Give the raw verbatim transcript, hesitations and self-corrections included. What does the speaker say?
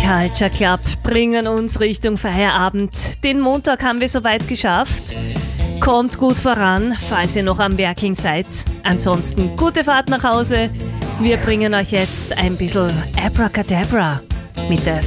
Culture Club bringen uns Richtung Feierabend. Den Montag haben wir soweit geschafft. Kommt gut voran, falls ihr noch am Werkeln seid. Ansonsten gute Fahrt nach Hause. Wir bringen euch jetzt ein bisschen Abracadabra mit der